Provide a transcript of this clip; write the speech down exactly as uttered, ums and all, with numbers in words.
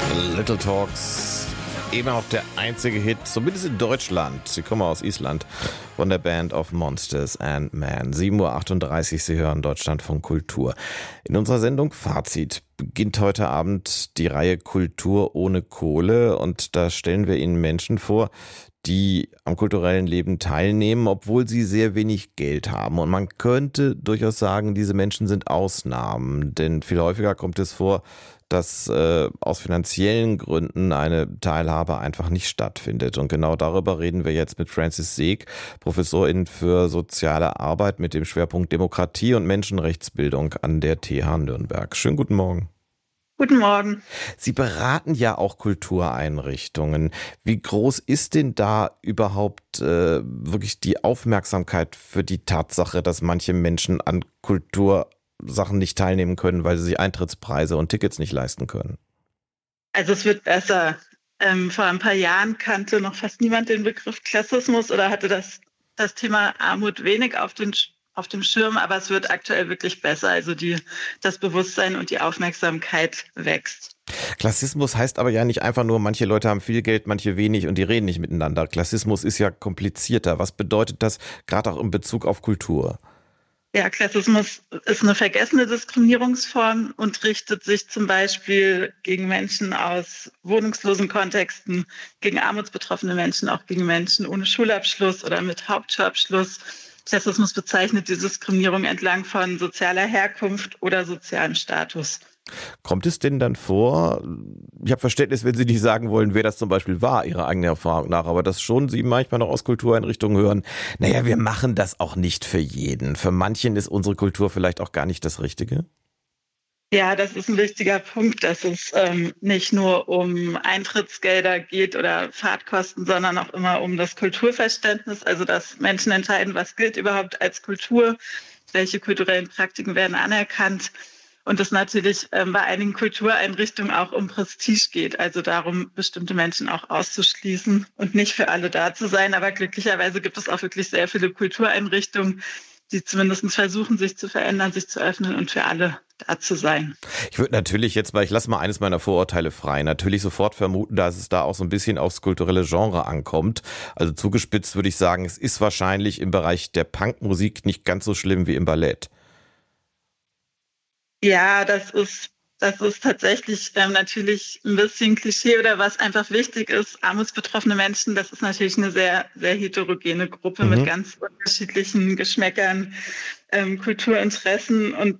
Little Talks, eben auch der einzige Hit, zumindest in Deutschland. Sie kommen aus Island, von der Band of Monsters and Men. sieben Uhr achtunddreißig, Sie hören Deutschlandfunk Kultur. In unserer Sendung Fazit beginnt heute Abend die Reihe Kultur ohne Kohle. Und da stellen wir Ihnen Menschen vor, die am kulturellen Leben teilnehmen, obwohl sie sehr wenig Geld haben. Und man könnte durchaus sagen, diese Menschen sind Ausnahmen. Denn viel häufiger kommt es vor, dass äh, aus finanziellen Gründen eine Teilhabe einfach nicht stattfindet. Und genau darüber reden wir jetzt mit Francis Seeg, Professorin für soziale Arbeit mit dem Schwerpunkt Demokratie und Menschenrechtsbildung an der T H Nürnberg. Schönen guten Morgen. Guten Morgen. Sie beraten ja auch Kultureinrichtungen. Wie groß ist denn da überhaupt äh, wirklich die Aufmerksamkeit für die Tatsache, dass manche Menschen an Kultursachen nicht teilnehmen können, weil sie sich Eintrittspreise und Tickets nicht leisten können? Also es wird besser. Ähm, vor ein paar Jahren kannte noch fast niemand den Begriff Klassismus oder hatte das, das Thema Armut wenig auf den auf dem Schirm, aber es wird aktuell wirklich besser. Also die, das Bewusstsein und die Aufmerksamkeit wächst. Klassismus heißt aber ja nicht einfach nur, manche Leute haben viel Geld, manche wenig und die reden nicht miteinander. Klassismus ist ja komplizierter. Was bedeutet das gerade auch in Bezug auf Kultur? Ja, Klassismus ist eine vergessene Diskriminierungsform und richtet sich zum Beispiel gegen Menschen aus wohnungslosen Kontexten, gegen armutsbetroffene Menschen, auch gegen Menschen ohne Schulabschluss oder mit Hauptschulabschluss. Klassismus bezeichnet die Diskriminierung entlang von sozialer Herkunft oder sozialem Status. Kommt es denn dann vor, ich habe Verständnis, wenn Sie nicht sagen wollen, wer das zum Beispiel war, Ihrer eigenen Erfahrung nach, aber dass schon Sie manchmal noch aus Kultureinrichtungen hören, naja, wir machen das auch nicht für jeden. Für manchen ist unsere Kultur vielleicht auch gar nicht das Richtige? Ja, das ist ein wichtiger Punkt, dass es ähm, nicht nur um Eintrittsgelder geht oder Fahrtkosten, sondern auch immer um das Kulturverständnis, also dass Menschen entscheiden, was gilt überhaupt als Kultur, welche kulturellen Praktiken werden anerkannt und es natürlich ähm, bei einigen Kultureinrichtungen auch um Prestige geht, also darum, bestimmte Menschen auch auszuschließen und nicht für alle da zu sein. Aber glücklicherweise gibt es auch wirklich sehr viele Kultureinrichtungen, die zumindest versuchen, sich zu verändern, sich zu öffnen und für alle da zu sein. Ich würde natürlich jetzt mal, ich lasse mal eines meiner Vorurteile frei, natürlich sofort vermuten, dass es da auch so ein bisschen aufs kulturelle Genre ankommt. Also zugespitzt würde ich sagen, es ist wahrscheinlich im Bereich der Punkmusik nicht ganz so schlimm wie im Ballett. Ja, das ist Das ist tatsächlich ähm, natürlich ein bisschen Klischee oder was einfach wichtig ist. Armutsbetroffene Menschen, das ist natürlich eine sehr, sehr heterogene Gruppe mhm. mit ganz unterschiedlichen Geschmäckern, ähm, Kulturinteressen. Und